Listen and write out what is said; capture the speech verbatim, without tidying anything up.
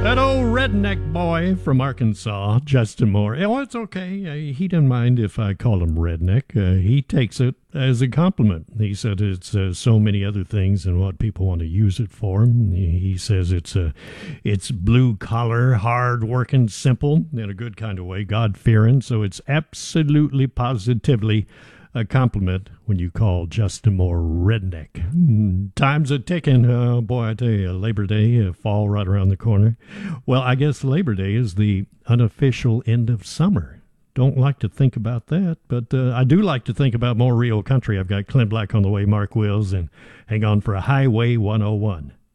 That old redneck boy from Arkansas, Justin Moore. Oh, it's okay. Uh, he didn't mind if I call him redneck. Uh, he takes it as a compliment. He said it's uh, so many other things than what people want to use it for. He, he says it's uh, it's blue collar, hard working, simple in a good kind of way, God fearing. So it's absolutely, positively a compliment when you call Justin Moore redneck. Mm, time's a ticking. Oh, boy, I tell you, Labor Day, uh, fall right around the corner. Well, I guess Labor Day is the unofficial end of summer. Don't like to think about that, but uh, I do like to think about more real country. I've got Clint Black on the way, Mark Wills, and hang on for a Highway one oh one.